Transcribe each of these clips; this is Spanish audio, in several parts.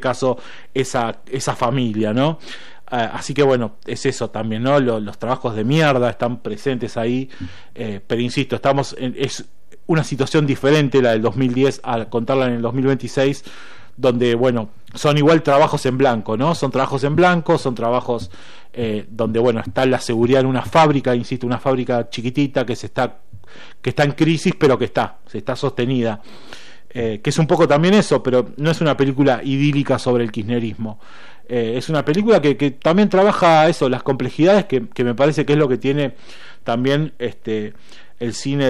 caso esa familia, ¿no? Así que bueno, es eso también, ¿no? Los trabajos de mierda están presentes ahí, pero insisto, es una situación diferente la del 2010 a contarla en el 2026, donde bueno, son igual trabajos en blanco, ¿no? Son trabajos en blanco, son trabajos donde bueno, está la seguridad en una fábrica, insisto, una fábrica chiquitita que está en crisis, pero que se está sostenida. Que es un poco también eso, pero no es una película idílica sobre el kirchnerismo. Es una película que también trabaja eso, las complejidades que me parece que es lo que tiene también el cine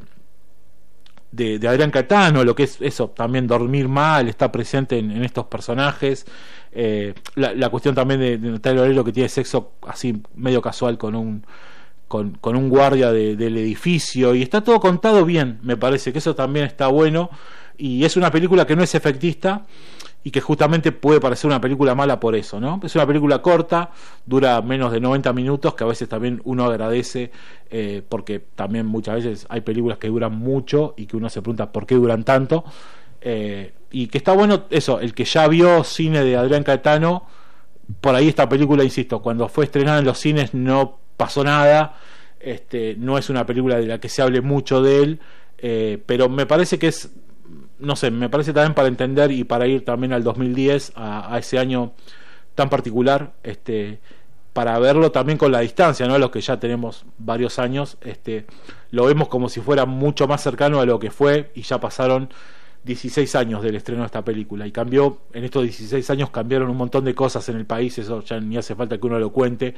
de Adrián Caetano, lo que es eso, también dormir mal, está presente en estos personajes. La cuestión también de Natalia Oreiro, que tiene sexo así medio casual con un guardia del edificio, y está todo contado bien, me parece que eso también está bueno, y es una película que no es efectista y que justamente puede parecer una película mala por eso, ¿no? Es una película corta, dura menos de 90 minutos, que a veces también uno agradece, porque también muchas veces hay películas que duran mucho y que uno se pregunta por qué duran tanto, y que está bueno eso, el que ya vio cine de Adrián Caetano, por ahí esta película, insisto, cuando fue estrenada en los cines no pasó nada, no es una película de la que se hable mucho de él, pero me parece que es, no sé, me parece también para entender y para ir también al 2010, a ese año tan particular, para verlo también con la distancia, ¿no? Los que ya tenemos varios años, lo vemos como si fuera mucho más cercano a lo que fue, y ya pasaron 16 años del estreno de esta película, y cambió, en estos 16 años cambiaron un montón de cosas en el país, eso ya ni hace falta que uno lo cuente,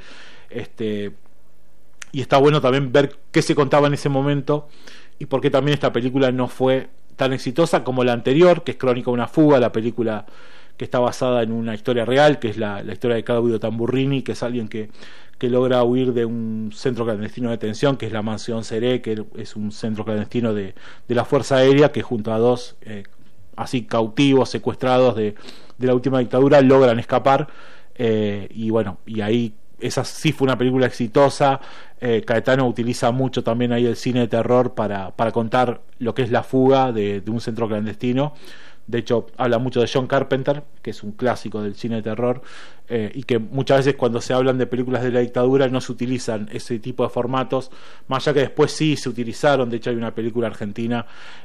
y está bueno también ver qué se contaba en ese momento y por qué también esta película no fue tan exitosa como la anterior, que es Crónica de una fuga, la película que está basada en una historia real, que es la historia de Claudio Tamburrini, que es alguien que logra huir de un centro clandestino de detención, que es la Mansión Seré, que es un centro clandestino de la Fuerza Aérea, que junto a dos así cautivos, secuestrados de la última dictadura, logran escapar, y bueno, y ahí esa sí fue una película exitosa. Caetano utiliza mucho también ahí el cine de terror para contar lo que es la fuga de un centro clandestino. De hecho, habla mucho de John Carpenter, que es un clásico del cine de terror, y que muchas veces cuando se hablan de películas de la dictadura no se utilizan ese tipo de formatos, más allá que después sí se utilizaron. De hecho, hay una película argentina,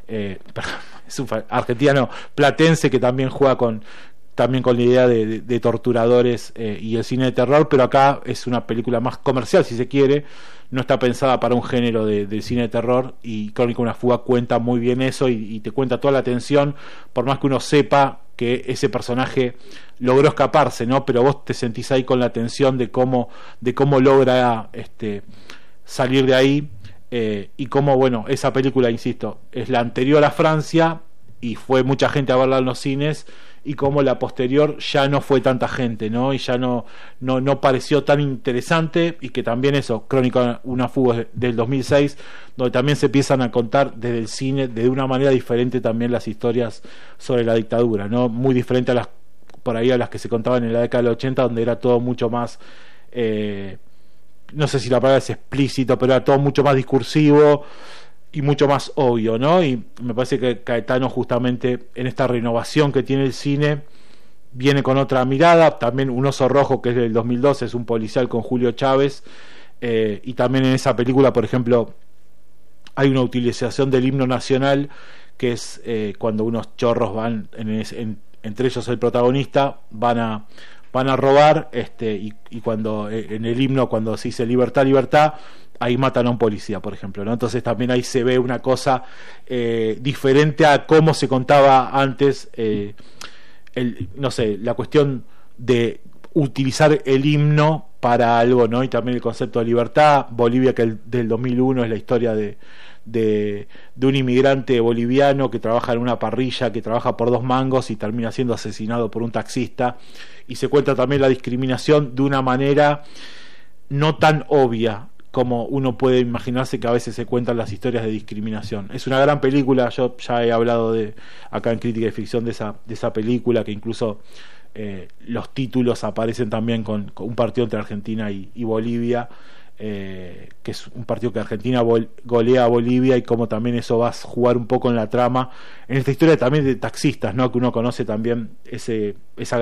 platense, que también juega con la idea de torturadores y el cine de terror, pero acá es una película más comercial, si se quiere, no está pensada para un género de cine de terror, y Crónica de una fuga cuenta muy bien eso, y te cuenta toda la tensión, por más que uno sepa que ese personaje logró escaparse, ¿no? Pero vos te sentís ahí con la tensión de cómo logra salir de ahí, y cómo, bueno, esa película, insisto, es la anterior a Francia y fue mucha gente a verla en los cines, y como la posterior ya no fue tanta gente, ¿no? Y ya no pareció tan interesante, y que también eso, Crónica de una fuga del 2006, donde también se empiezan a contar desde el cine de una manera diferente también las historias sobre la dictadura, ¿no? Muy diferente a las que se contaban en la década del 80, donde era todo mucho más, no sé si la palabra es explícito, pero era todo mucho más discursivo y mucho más obvio, ¿no? Y me parece que Caetano, justamente en esta renovación que tiene el cine, viene con otra mirada. También Un oso rojo, que es del 2012, es un policial con Julio Chávez, y también en esa película, por ejemplo, hay una utilización del himno nacional, que es cuando unos chorros van, entre ellos el protagonista, van a robar, y cuando en el himno, cuando se dice libertad, libertad, ahí matan a un policía, por ejemplo, ¿no? Entonces también ahí se ve una cosa diferente a cómo se contaba antes, no sé, la cuestión de utilizar el himno para algo, ¿no? Y también el concepto de libertad. Bolivia, que del 2001 es la historia de un inmigrante boliviano que trabaja en una parrilla, que trabaja por 2 mangos y termina siendo asesinado por un taxista, y se cuenta también la discriminación de una manera no tan obvia como uno puede imaginarse que a veces se cuentan las historias de discriminación. Es una gran película, yo ya he hablado acá en Crítica de Ficción de esa película, que incluso los títulos aparecen también con un partido entre Argentina y Bolivia, que es un partido que Argentina golea a Bolivia, y cómo también eso va a jugar un poco en la trama, en esta historia también de taxistas, ¿no? Que uno conoce también esa